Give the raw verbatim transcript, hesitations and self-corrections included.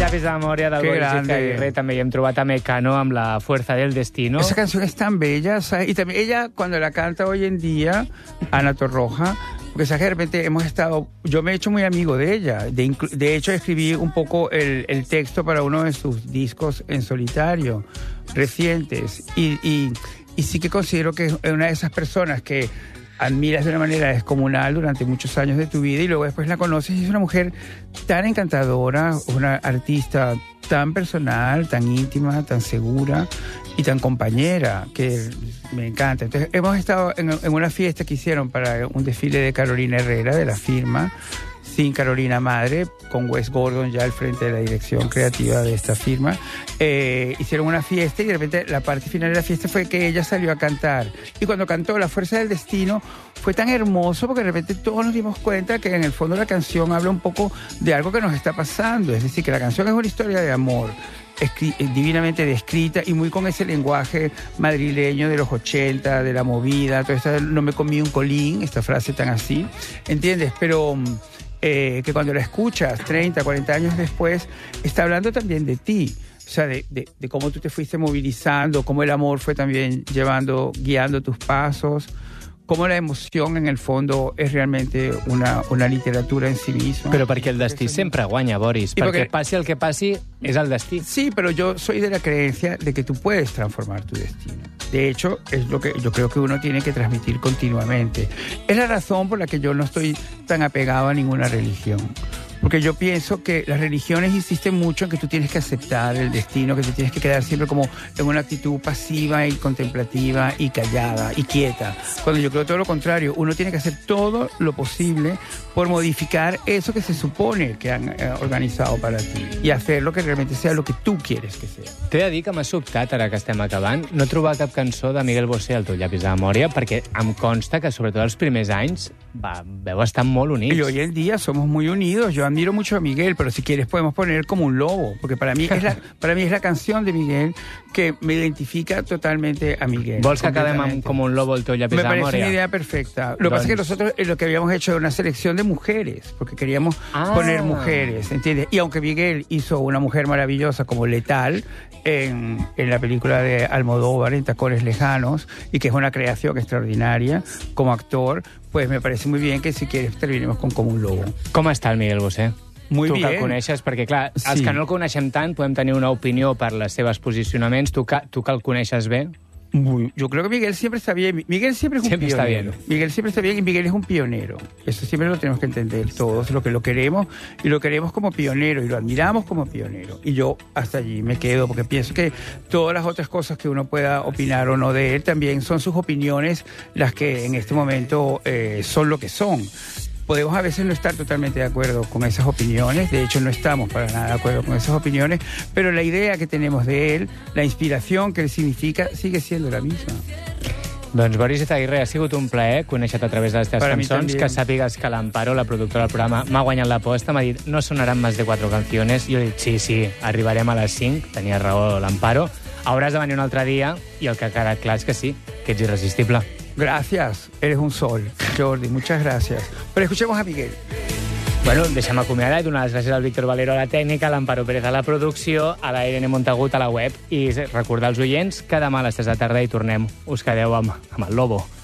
Llavis de memòria del Boris Izaguirre. També hi hem trobat a Mecano amb La Fuerza del Destino. Esa canción es tan bella, ¿sabes? Y también ella, cuando la canta hoy en día, Ana Torroja, porque sabes que de repente hemos estado, yo me he hecho muy amigo de ella, de, de hecho escribí un poco el, el texto para uno de sus discos en solitario, recientes, y, y, y sí que considero que es una de esas personas que admiras de una manera descomunal durante muchos años de tu vida y luego después la conoces y es una mujer tan encantadora, una artista tan personal, tan íntima, tan segura y tan compañera, que me encanta. Entonces, hemos estado en, en una fiesta que hicieron para un desfile de Carolina Herrera, de la firma, sin Carolina Madre, con Wes Gordon ya al frente de la dirección creativa de esta firma. Eh, hicieron una fiesta y de repente la parte final de la fiesta fue que ella salió a cantar. Y cuando cantó La Fuerza del Destino fue tan hermoso porque de repente todos nos dimos cuenta que en el fondo la canción habla un poco de algo que nos está pasando. Es decir, que la canción es una historia de amor, divinamente descrita y muy con ese lenguaje madrileño de los ochenta, de la movida, todo esto, no me comí un colín, esta frase tan así, ¿entiendes? Pero eh, que cuando la escuchas treinta, cuarenta años después, está hablando también de ti. O sea, de, de, de cómo tú te fuiste movilizando, cómo el amor fue también llevando, guiando tus pasos, cómo la emoción en el fondo es realmente una, una literatura en sí misma. Però perquè el destí sempre guanya, Boris. I perquè perquè passi el que passi, és el destí. Sí, pero yo soy de la creencia de que tú puedes transformar tu destino. De hecho, es lo que yo creo que uno tiene que transmitir continuamente. Es la razón por la que yo no estoy tan apegado a ninguna religión. Porque yo pienso que las religiones insisten mucho en que tú tienes que aceptar el destino, que te tienes que quedar siempre como en una actitud pasiva y contemplativa y callada y quieta. Cuando yo creo todo lo contrario, uno tiene que hacer todo lo posible por modificar eso que se supone que han eh, organizado para ti y hacer lo que realmente sea lo que tú quieres que sea. T'he de dir que m'ha sobtat, ara que estem acabant, no trobar cap cançó de Miguel Bosé al teu llapis de memòria, perquè em consta que, sobretot els primers anys, va, veu estar molt units. Y hoy en día somos muy unidos. Yo admiro mucho a Miguel, pero si quieres podemos poner Como un lobo, porque para mí es la, para mí es la canción de Miguel que me identifica totalmente a Miguel. Vols que acabem amb Como un lobo el teu llapis Me de parece memòria? una idea perfecta. Lo que pasa es que nosotros eh, lo que habíamos hecho era una selección de mujeres, porque queríamos Ah. poner mujeres, ¿entiendes? Y aunque Miguel hizo una mujer maravillosa como Letal en, en la película de Almodóvar, en Tacones Lejanos, y que es una creación extraordinaria como actor, pues me parece muy bien que si quieres terminemos con Como un lobo. Com està el Miguel Bosé? Muy tu bien. que el coneixes, perquè clar, els Sí. que no el coneixem tant podem tenir una opinió per les seves posicionaments. Tu que, tu que el coneixes bé, Muy, yo creo que Miguel siempre está bien. Miguel siempre es un Siempre está pionero. bien. Miguel siempre está bien y Miguel es un pionero. Eso siempre lo tenemos que entender todos, lo que lo queremos y lo queremos como pionero y lo admiramos como pionero. Y yo hasta allí me quedo porque pienso que todas las otras cosas que uno pueda opinar o no de él también son sus opiniones las que en este momento eh, son lo que son. Podemos a veces no estar totalmente de acuerdo con esas opiniones, de hecho no estamos para nada de acuerdo con esas opiniones, pero la idea que tenemos de él, la inspiración que él significa, sigue siendo la misma. doncs Boris Izaguirre, ha sigut un plaer conèixer-te a través de les teves Per a mi cançons, també. que sàpigues que l'Amparo, la productora del programa, m'ha guanyat l'aposta, m'ha dit, no sonaran més de quatre canciones, i jo he dit, sí, sí, arribarem a les cinc, tenia raó l'Amparo, hauràs de venir un altre dia, i el que ha quedat clar és que sí, que ets irresistible. Gracias, eres un sol, Jordi, muchas gracias. Pero escuchemos a Miguel. Bueno, deixem acomiadar i donar les gràcies al Víctor Valero a la tècnica, a l'Amparo Pérez a la producció, a la Irene Montagut a la web, i recordar als oients que demà a les tres de la tarda hi tornem. Us quedeu amb, amb el Lobo.